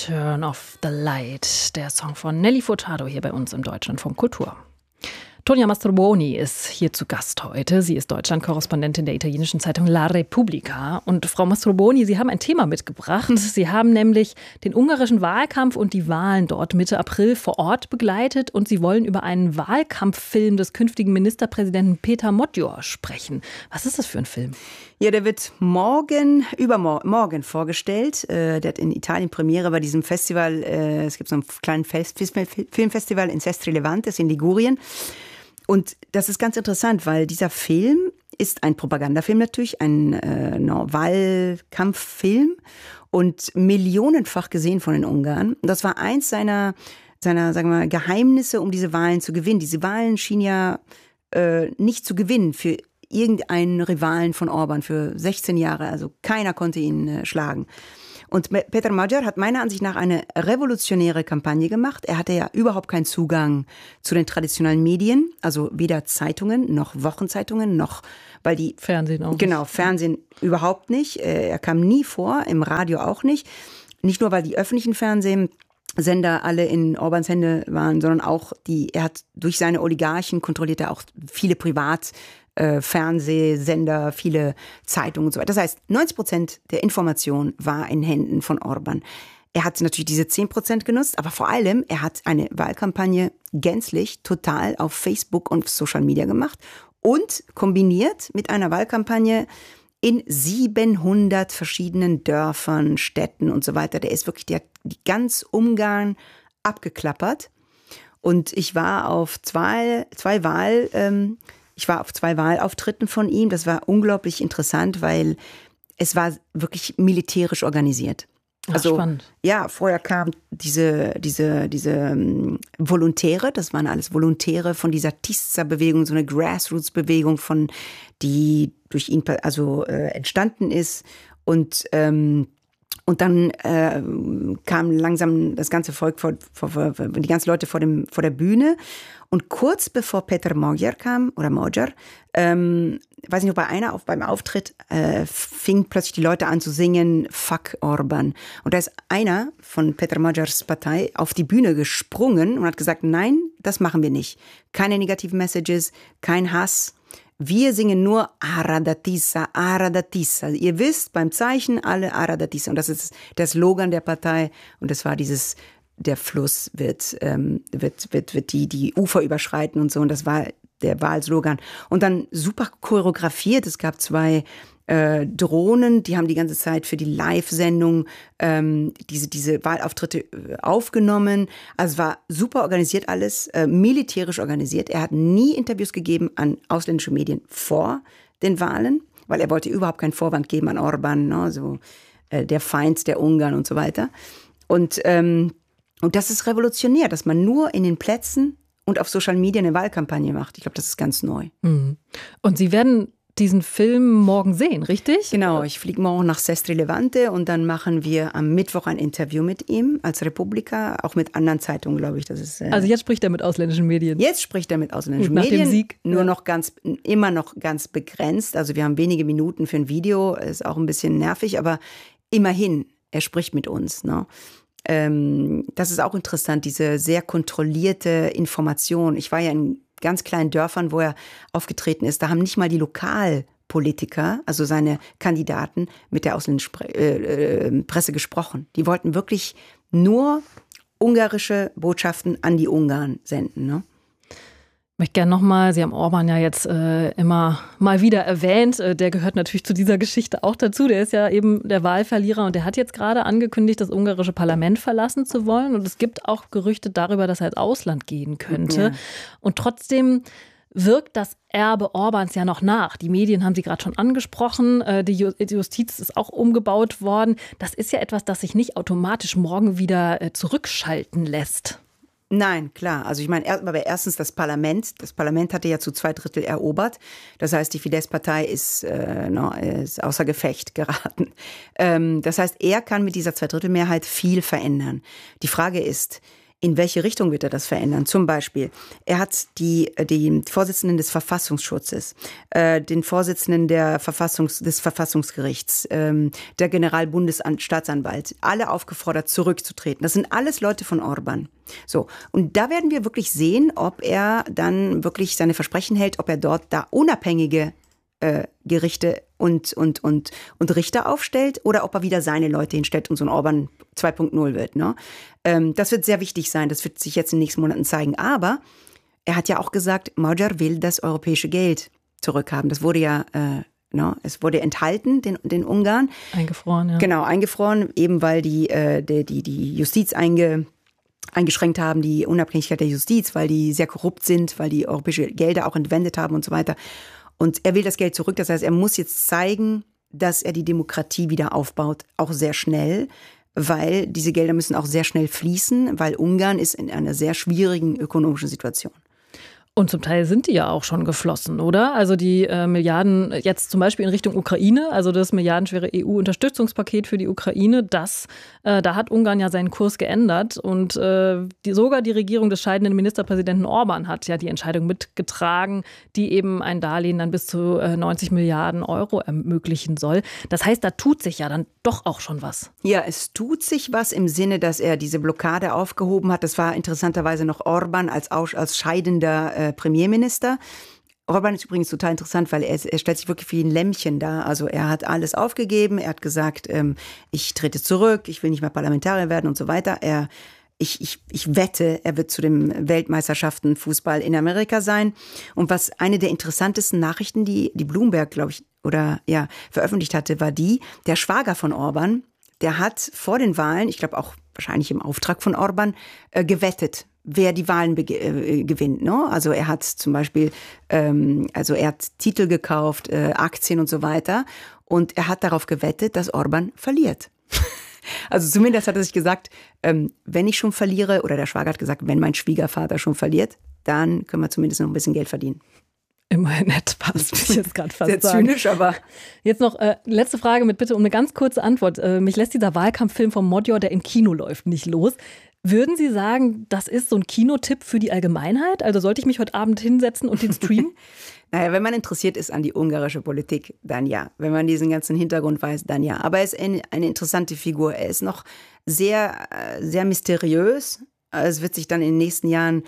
Turn off the light, der Song von Nelly Furtado hier bei uns im Deutschlandfunk Kultur. Tonia Mastrobuoni ist hier zu Gast heute. Sie ist Deutschlandkorrespondentin der italienischen Zeitung La Repubblica. Und Frau Mastrobuoni, Sie haben ein Thema mitgebracht. Sie haben nämlich den ungarischen Wahlkampf und die Wahlen dort Mitte April vor Ort begleitet. Und Sie wollen über einen Wahlkampffilm des künftigen Ministerpräsidenten Peter Magyar sprechen. Was ist das für ein Film? Ja, der wird übermorgen vorgestellt. Der hat in Italien Premiere bei diesem Festival. Es gibt so einen kleinen Filmfestival in Sestri Levantes in Ligurien. Und das ist ganz interessant, weil dieser Film ist ein Propagandafilm natürlich, ein Wahlkampffilm und millionenfach gesehen von den Ungarn. Und das war eins seiner sagen wir mal, Geheimnisse, um diese Wahlen zu gewinnen. Diese Wahlen schienen ja nicht zu gewinnen für irgendeinen Rivalen von Orban für 16 Jahre. Also keiner konnte ihn schlagen. Und Peter Magyar hat meiner Ansicht nach eine revolutionäre Kampagne gemacht. Er hatte ja überhaupt keinen Zugang zu den traditionellen Medien, also weder Zeitungen noch Wochenzeitungen noch, weil die Fernsehen auch. Genau, Fernsehen überhaupt nicht. Er kam nie vor, im Radio auch nicht. Nicht nur, weil die öffentlichen Fernsehsender alle in Orbans Hände waren, sondern auch er hat durch seine Oligarchen kontrolliert er auch viele Fernsehsender, viele Zeitungen und so weiter. Das heißt, 90% der Information war in Händen von Orban. Er hat natürlich diese 10% genutzt, aber vor allem, er hat eine Wahlkampagne gänzlich, total auf Facebook und Social Media gemacht und kombiniert mit einer Wahlkampagne in 700 verschiedenen Dörfern, Städten und so weiter. Der ist wirklich, die ganz abgeklappert. Und ich war auf zwei Wahlauftritten von ihm. Das war unglaublich interessant, weil es war wirklich militärisch organisiert. Also, spannend. Ja, vorher kamen diese Volontäre, das waren alles Volontäre von dieser Tisza-Bewegung, so eine Grassroots-Bewegung, die durch ihn entstanden ist. Und dann kam langsam das ganze Volk, die ganzen Leute vor der Bühne. Und kurz bevor Peter Magyar kam, weiß nicht, ob beim Auftritt fingen plötzlich die Leute an zu singen, Fuck Orban. Und da ist einer von Peter Magyars Partei auf die Bühne gesprungen und hat gesagt, nein, das machen wir nicht. Keine negativen Messages, kein Hass. Wir singen nur Aradatissa, Aradatissa. Ihr wisst, beim Zeichen alle Aradatissa. Und das ist der Slogan der Partei. Und das war der Fluss wird die Ufer überschreiten und so. Und das war der Wahlslogan. Und dann super choreografiert. Es gab 2 Drohnen, die haben die ganze Zeit für die Live-Sendung diese Wahlauftritte aufgenommen. Also es war super organisiert alles, militärisch organisiert. Er hat nie Interviews gegeben an ausländische Medien vor den Wahlen, weil er wollte überhaupt keinen Vorwand geben an Orban, ne, so der Feind der Ungarn und so weiter. Und das ist revolutionär, dass man nur in den Plätzen und auf Social Media eine Wahlkampagne macht. Ich glaube, das ist ganz neu. Und Sie werden diesen Film morgen sehen, richtig? Genau, ich fliege morgen nach Sestri Levante und dann machen wir am Mittwoch ein Interview mit ihm als Repubblica, auch mit anderen Zeitungen, glaube ich. Das ist, also jetzt spricht er mit ausländischen Medien? Jetzt spricht er mit ausländischen Medien. Nach dem Sieg? Nur noch immer noch ganz begrenzt. Also wir haben wenige Minuten für ein Video, ist auch ein bisschen nervig, aber immerhin, er spricht mit uns, ne? Das ist auch interessant, diese sehr kontrollierte Information. Ich war ja in ganz kleinen Dörfern, wo er aufgetreten ist. Da haben nicht mal die Lokalpolitiker, also seine Kandidaten, mit der ausländischen Presse gesprochen. Die wollten wirklich nur ungarische Botschaften an die Ungarn senden, ne? Ich möchte gerne nochmal, Sie haben Orban ja jetzt immer mal wieder erwähnt, der gehört natürlich zu dieser Geschichte auch dazu, der ist ja eben der Wahlverlierer und der hat jetzt gerade angekündigt, das ungarische Parlament verlassen zu wollen und es gibt auch Gerüchte darüber, dass er ins Ausland gehen könnte. Ja. Und trotzdem wirkt das Erbe Orbans ja noch nach. Die Medien haben Sie gerade schon angesprochen, die Justiz ist auch umgebaut worden. Das ist ja etwas, das sich nicht automatisch morgen wieder zurückschalten lässt. Nein, klar. Also ich meine, erstens das Parlament hatte ja zu 2/3 erobert. Das heißt, die Fidesz-Partei ist außer Gefecht geraten. Das heißt, er kann mit dieser 2/3 Mehrheit viel verändern. Die Frage ist, In welche Richtung wird er das verändern? Zum Beispiel, er hat die Vorsitzenden des Verfassungsschutzes, den Vorsitzenden des Verfassungsgerichts, der Generalbundesstaatsanwalt, alle aufgefordert, zurückzutreten. Das sind alles Leute von Orban. So, und da werden wir wirklich sehen, ob er dann wirklich seine Versprechen hält, ob er dort da unabhängige Gerichte und Richter aufstellt oder ob er wieder seine Leute hinstellt und so ein Orban 2.0 wird. Ne? Das wird sehr wichtig sein, das wird sich jetzt in den nächsten Monaten zeigen. Aber er hat ja auch gesagt, Magyar will das europäische Geld zurückhaben. Das wurde ja, es wurde enthalten, den Ungarn. Eingefroren, ja. Genau, eingefroren, eben weil die Justiz eingeschränkt haben, die Unabhängigkeit der Justiz, weil die sehr korrupt sind, weil die europäische Gelder auch entwendet haben und so weiter. Und er will das Geld zurück. Das heißt, er muss jetzt zeigen, dass er die Demokratie wieder aufbaut, auch sehr schnell, weil diese Gelder müssen auch sehr schnell fließen, weil Ungarn ist in einer sehr schwierigen ökonomischen Situation. Und zum Teil sind die ja auch schon geflossen, oder? Also die Milliarden jetzt zum Beispiel in Richtung Ukraine, also das milliardenschwere EU-Unterstützungspaket für die Ukraine, da hat Ungarn ja seinen Kurs geändert. Und sogar die Regierung des scheidenden Ministerpräsidenten Orban hat ja die Entscheidung mitgetragen, die eben ein Darlehen dann bis zu 90 Milliarden Euro ermöglichen soll. Das heißt, da tut sich ja dann doch auch schon was. Ja, es tut sich was im Sinne, dass er diese Blockade aufgehoben hat. Das war interessanterweise noch Orban als scheidender Premierminister. Orban ist übrigens total interessant, weil er stellt sich wirklich wie ein Lämmchen dar. Also er hat alles aufgegeben, er hat gesagt, ich trete zurück, ich will nicht mehr Parlamentarier werden und so weiter. Ich wette, er wird zu den Weltmeisterschaften Fußball in Amerika sein. Und was eine der interessantesten Nachrichten, die Bloomberg, glaube ich, veröffentlicht hatte, war der Schwager von Orban, der hat vor den Wahlen, ich glaube auch wahrscheinlich im Auftrag von Orban, gewettet, wer die Wahlen gewinnt. Ne? Also er hat zum Beispiel, er hat Titel gekauft, Aktien und so weiter. Und er hat darauf gewettet, dass Orban verliert. Also zumindest hat er sich gesagt, wenn ich schon verliere, oder der Schwager hat gesagt, wenn mein Schwiegervater schon verliert, dann können wir zumindest noch ein bisschen Geld verdienen. Immerhin nett, passt, würde ich jetzt gerade fast sehr sagen. Sehr zynisch, aber... Jetzt noch letzte Frage mit Bitte um eine ganz kurze Antwort. Mich lässt dieser Wahlkampffilm von Magyar, der im Kino läuft, nicht los. Würden Sie sagen, das ist so ein Kinotipp für die Allgemeinheit? Also sollte ich mich heute Abend hinsetzen und den streamen? Naja, wenn man interessiert ist an die ungarische Politik, dann ja. Wenn man diesen ganzen Hintergrund weiß, dann ja. Aber er ist eine interessante Figur. Er ist noch sehr, sehr mysteriös. Es wird sich dann in den nächsten Jahren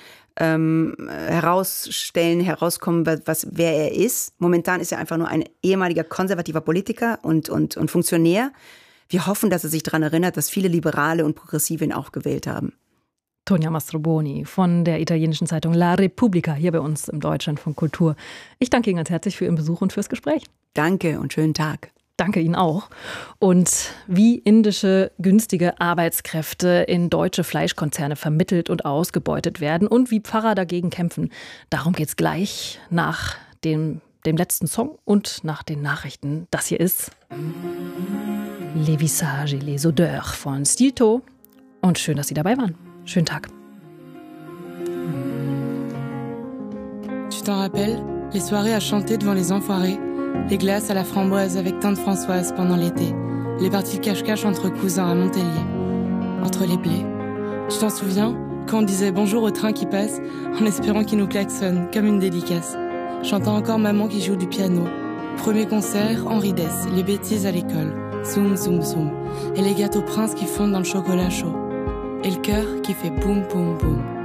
herauskommen, wer er ist. Momentan ist er einfach nur ein ehemaliger konservativer Politiker und Funktionär. Wir hoffen, dass er sich daran erinnert, dass viele Liberale und Progressive ihn auch gewählt haben. Tonia Mastroboni von der italienischen Zeitung La Repubblica hier bei uns im Deutschlandfunk Kultur. Ich danke Ihnen ganz herzlich für Ihren Besuch und fürs Gespräch. Danke und schönen Tag. Danke Ihnen auch. Und wie indische günstige Arbeitskräfte in deutsche Fleischkonzerne vermittelt und ausgebeutet werden und wie Pfarrer dagegen kämpfen, darum geht's gleich nach dem letzten Song und nach den Nachrichten. Das hier ist Les Visages et les Odeurs von Stilto. Und schön, dass Sie dabei waren. Schönen Tag. Tu t'en rappelles, les soirées à chanter devant les enfoirés, les glaces à la framboise avec tante Françoise pendant l'été, les parties cache-cache entre cousins à Montpellier, entre les blés. Tu t'en souviens, quand on disait bonjour au train qui passe, en espérant qu'il nous klaxonne comme une dédicace. J'entends encore maman qui joue du piano. Premier concert, Henri Dess, les bêtises à l'école. Zoom, zoom, zoom. Et les gâteaux princes qui fondent dans le chocolat chaud. Et le cœur qui fait boum, boum, boum.